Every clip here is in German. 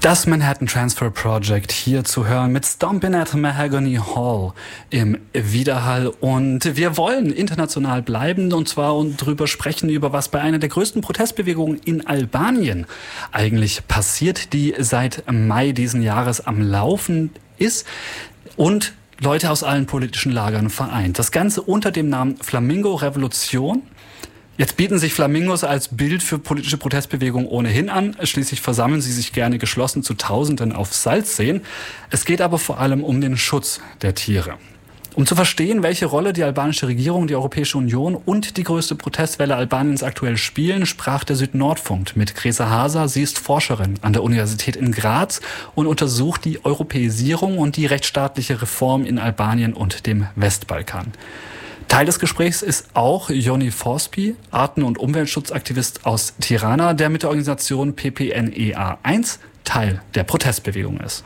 Das Manhattan Transfer Project hier zu hören mit Stompin' at Mahogany Hall im Widerhall. Und wir wollen international bleiben und zwar drüber sprechen, über was bei einer der größten Protestbewegungen in Albanien eigentlich passiert, die seit Mai diesen Jahres am Laufen ist und Leute aus allen politischen Lagern vereint. Das Ganze unter dem Namen Flamingo Revolution. Jetzt bieten sich Flamingos als Bild für politische Protestbewegungen ohnehin an. Schließlich versammeln sie sich gerne geschlossen zu Tausenden auf Salzseen. Es geht aber vor allem um den Schutz der Tiere. Um zu verstehen, welche Rolle die albanische Regierung, die Europäische Union und die größte Protestwelle Albaniens aktuell spielen, sprach der Südnordfunk mit Gresa Hasa. Sie ist Forscherin an der Universität in Graz und untersucht die Europäisierung und die rechtsstaatliche Reform in Albanien und dem Westbalkan. Teil des Gesprächs ist auch Joni Forspi, Arten- und Umweltschutzaktivist aus Tirana, der mit der Organisation PPNEA 1 Teil der Protestbewegung ist.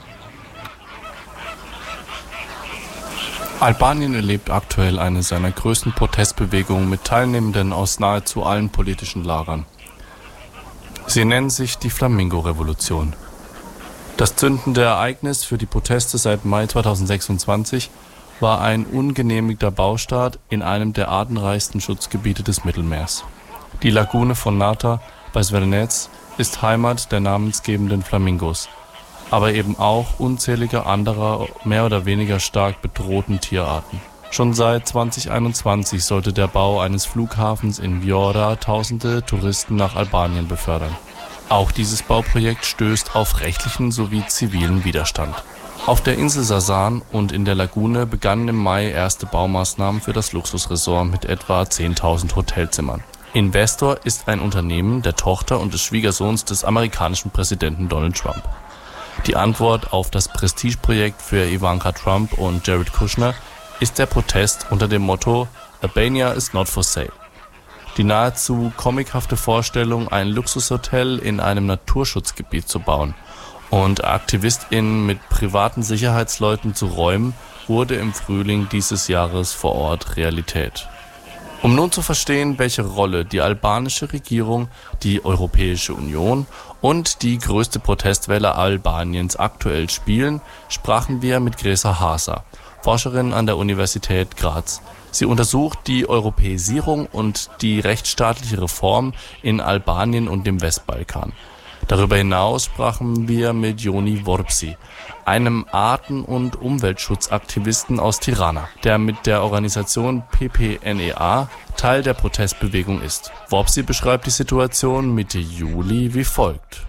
Albanien erlebt aktuell eine seiner größten Protestbewegungen mit Teilnehmenden aus nahezu allen politischen Lagern. Sie nennen sich die Flamingo-Revolution. Das zündende Ereignis für die Proteste seit Mai 2026 war ein ungenehmigter Baustart in einem der artenreichsten Schutzgebiete des Mittelmeers. Die Lagune von Nata bei Zvernec ist Heimat der namensgebenden Flamingos, aber eben auch unzähliger anderer mehr oder weniger stark bedrohten Tierarten. Schon seit 2021 sollte der Bau eines Flughafens in Vjora tausende Touristen nach Albanien befördern. Auch dieses Bauprojekt stößt auf rechtlichen sowie zivilen Widerstand. Auf der Insel Sasan und in der Lagune begannen im Mai erste Baumaßnahmen für das Luxusresort mit etwa 10.000 Hotelzimmern. Investor ist ein Unternehmen der Tochter und des Schwiegersohns des amerikanischen Präsidenten Donald Trump. Die Antwort auf das Prestigeprojekt für Ivanka Trump und Jared Kushner ist der Protest unter dem Motto Albania is not for sale. Die nahezu comichafte Vorstellung, ein Luxushotel in einem Naturschutzgebiet zu bauen und AktivistInnen mit privaten Sicherheitsleuten zu räumen, wurde im Frühling dieses Jahres vor Ort Realität. Um nun zu verstehen, welche Rolle die albanische Regierung, die Europäische Union und die größte Protestwelle Albaniens aktuell spielen, sprachen wir mit Gresa Hasa, Forscherin an der Universität Graz. Sie untersucht die Europäisierung und die rechtsstaatliche Reform in Albanien und dem Westbalkan. Darüber hinaus sprachen wir mit Joni Vorpsi, einem Arten- und Umweltschutzaktivisten aus Tirana, der mit der Organisation PPNEA Teil der Protestbewegung ist. Vorpsi beschreibt die Situation Mitte Juli wie folgt.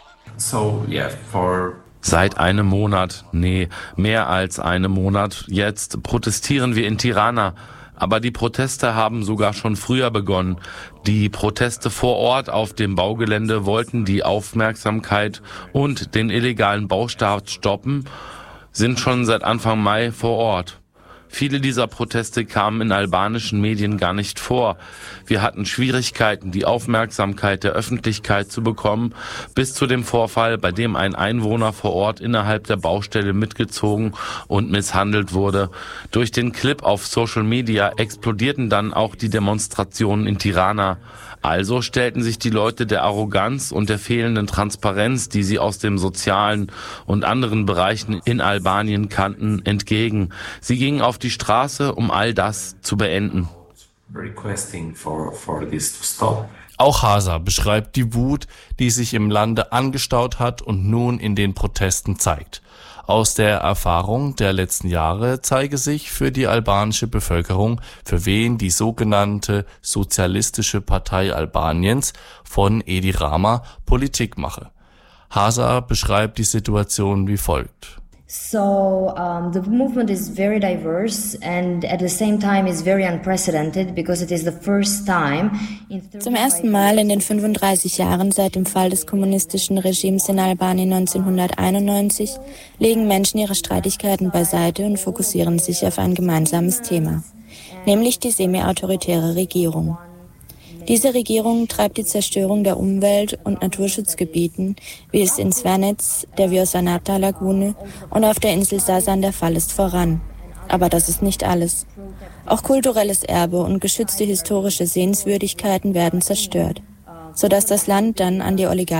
Seit einem Monat, mehr als einem Monat jetzt protestieren wir in Tirana. Aber die Proteste haben sogar schon früher begonnen. Die Proteste vor Ort auf dem Baugelände wollten die Aufmerksamkeit und den illegalen Baustart stoppen, sind schon seit Anfang Mai vor Ort. Viele dieser Proteste kamen in albanischen Medien gar nicht vor. Wir hatten Schwierigkeiten, die Aufmerksamkeit der Öffentlichkeit zu bekommen, bis zu dem Vorfall, bei dem ein Einwohner vor Ort innerhalb der Baustelle mitgezogen und misshandelt wurde. Durch den Clip auf Social Media explodierten dann auch die Demonstrationen in Tirana. Also stellten sich die Leute der Arroganz und der fehlenden Transparenz, die sie aus dem sozialen und anderen Bereichen in Albanien kannten, entgegen. Sie gingen auf die Straße, um all das zu beenden. Auch Hasa beschreibt die Wut, die sich im Lande angestaut hat und nun in den Protesten zeigt. Aus der Erfahrung der letzten Jahre zeige sich für die albanische Bevölkerung, für wen die sogenannte Sozialistische Partei Albaniens von Edi Rama Politik mache. Hasa beschreibt die Situation wie folgt. So the movement is very diverse and at the same time is very unprecedented because it is the first time Zum ersten Mal in den 35 Jahren seit dem Fall des kommunistischen Regimes in Albanien 1991 legen Menschen ihre Streitigkeiten beiseite und fokussieren sich auf ein gemeinsames Thema, nämlich die semi-autoritäre Regierung. Diese Regierung treibt die Zerstörung der Umwelt- und Naturschutzgebieten, wie es in Zvernec, der Vjosa-Nata-Lagune und auf der Insel Sasan der Fall ist, voran. Aber das ist nicht alles. Auch kulturelles Erbe und geschützte historische Sehenswürdigkeiten werden zerstört, sodass das Land dann an die Oligarchen